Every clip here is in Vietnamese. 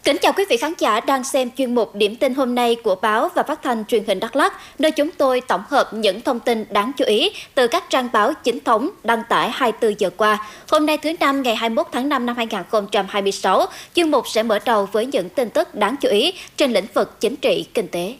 Kính chào quý vị khán giả đang xem chuyên mục Điểm tin hôm nay của báo và phát thanh truyền hình Đắk Lắk, nơi chúng tôi tổng hợp những thông tin đáng chú ý từ các trang báo chính thống đăng tải 24 giờ qua. Hôm nay thứ Năm ngày 21 tháng 5 năm 2026, chuyên mục sẽ mở đầu với những tin tức đáng chú ý trên lĩnh vực chính trị, kinh tế.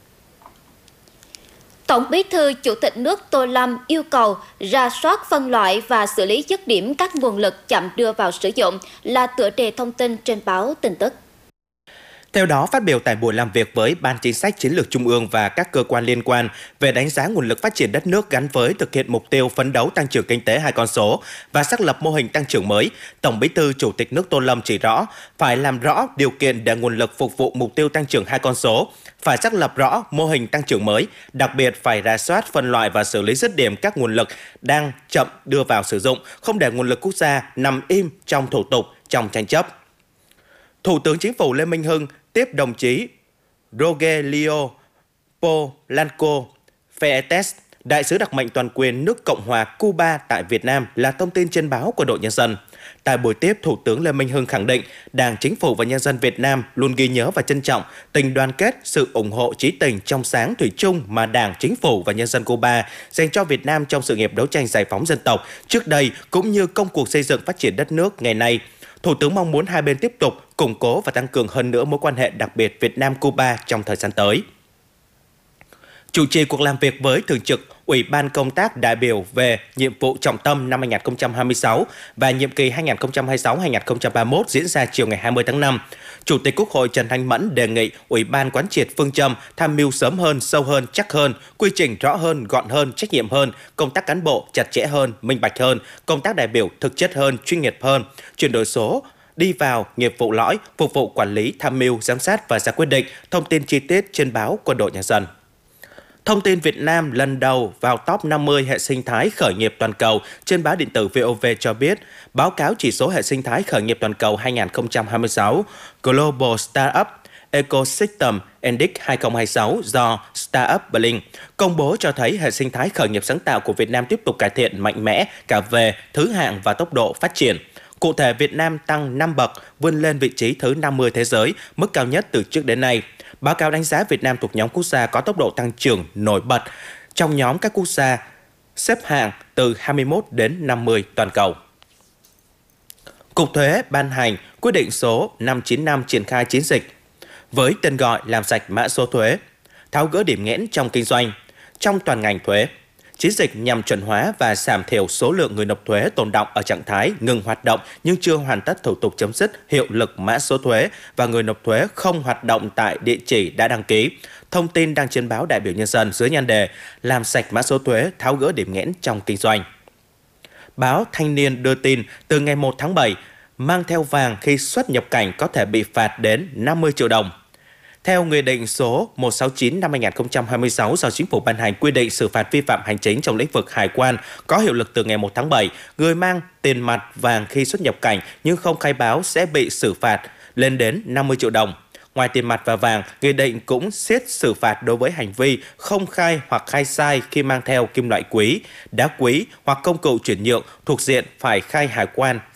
Tổng Bí thư Chủ tịch nước Tô Lâm yêu cầu rà soát, phân loại và xử lý dứt điểm các nguồn lực chậm đưa vào sử dụng là tựa đề thông tin trên báo tin tức. Theo đó, phát biểu tại buổi làm việc với Ban Chính sách Chiến lược Trung ương và các cơ quan liên quan về đánh giá nguồn lực phát triển đất nước gắn với thực hiện mục tiêu phấn đấu tăng trưởng kinh tế 2 con số và xác lập mô hình tăng trưởng mới, Tổng Bí thư Chủ tịch nước Tô Lâm chỉ rõ phải làm rõ điều kiện để nguồn lực phục vụ mục tiêu tăng trưởng 2 con số, phải xác lập rõ mô hình tăng trưởng mới, đặc biệt phải rà soát, phân loại và xử lý dứt điểm các nguồn lực đang chậm đưa vào sử dụng, không để nguồn lực quốc gia nằm im trong thủ tục, trong tranh chấp. Thủ tướng Chính phủ Lê Minh Hưng tiếp đồng chí Rogelio Polanco Freitas, đại sứ đặc mệnh toàn quyền nước Cộng hòa Cuba tại Việt Nam là thông tin trên báo của Đội Nhân dân. Tại buổi tiếp, Thủ tướng Lê Minh Hưng khẳng định Đảng, Chính phủ và nhân dân Việt Nam luôn ghi nhớ và trân trọng tình đoàn kết, sự ủng hộ chí tình trong sáng thủy chung mà Đảng, Chính phủ và nhân dân Cuba dành cho Việt Nam trong sự nghiệp đấu tranh giải phóng dân tộc trước đây cũng như công cuộc xây dựng phát triển đất nước ngày nay. Thủ tướng mong muốn hai bên tiếp tục củng cố và tăng cường hơn nữa mối quan hệ đặc biệt Việt Nam-Cuba trong thời gian tới. Chủ trì cuộc làm việc với Thường trực Ủy ban Công tác đại biểu về nhiệm vụ trọng tâm năm 2026 và nhiệm kỳ 2026-2031 diễn ra chiều ngày 20 tháng 5, Chủ tịch Quốc hội Trần Thanh Mẫn đề nghị Ủy ban quán triệt phương châm tham mưu sớm hơn, sâu hơn, chắc hơn, quy trình rõ hơn, gọn hơn, trách nhiệm hơn, công tác cán bộ chặt chẽ hơn, minh bạch hơn, công tác đại biểu thực chất hơn, chuyên nghiệp hơn, chuyển đổi số đi vào nghiệp vụ lõi, phục vụ quản lý, tham mưu, giám sát và ra quyết định. Thông tin chi tiết trên báo Quân đội Nhân dân. Thông tin Việt Nam lần đầu vào top 50 hệ sinh thái khởi nghiệp toàn cầu trên báo điện tử VOV cho biết, báo cáo chỉ số hệ sinh thái khởi nghiệp toàn cầu 2026 Global Startup Ecosystem Index 2026 do Startup Blink công bố cho thấy hệ sinh thái khởi nghiệp sáng tạo của Việt Nam tiếp tục cải thiện mạnh mẽ cả về thứ hạng và tốc độ phát triển. Cụ thể, Việt Nam tăng 5 bậc, vươn lên vị trí thứ 50 thế giới, mức cao nhất từ trước đến nay. Báo cáo đánh giá Việt Nam thuộc nhóm quốc gia có tốc độ tăng trưởng nổi bật trong nhóm các quốc gia xếp hạng từ 21 đến 50 toàn cầu. Cục Thuế ban hành quyết định số 595 triển khai chiến dịch với tên gọi làm sạch mã số thuế, tháo gỡ điểm nghẽn trong kinh doanh, trong toàn ngành thuế. Chiến dịch nhằm chuẩn hóa và giảm thiểu số lượng người nộp thuế tồn đọng ở trạng thái ngừng hoạt động nhưng chưa hoàn tất thủ tục chấm dứt hiệu lực mã số thuế và người nộp thuế không hoạt động tại địa chỉ đã đăng ký. Thông tin đăng trên báo Đại biểu Nhân dân dưới nhan đề làm sạch mã số thuế, tháo gỡ điểm nghẽn trong kinh doanh. Báo Thanh niên đưa tin từ ngày 1 tháng 7, mang theo vàng khi xuất nhập cảnh có thể bị phạt đến 50 triệu đồng. Theo Nghị định số 169 năm 2026 do Chính phủ ban hành quy định xử phạt vi phạm hành chính trong lĩnh vực hải quan có hiệu lực từ ngày 1 tháng 7, người mang tiền mặt vàng khi xuất nhập cảnh nhưng không khai báo sẽ bị xử phạt lên đến 50 triệu đồng. Ngoài tiền mặt và vàng, Nghị định cũng siết xử phạt đối với hành vi không khai hoặc khai sai khi mang theo kim loại quý, đá quý hoặc công cụ chuyển nhượng thuộc diện phải khai hải quan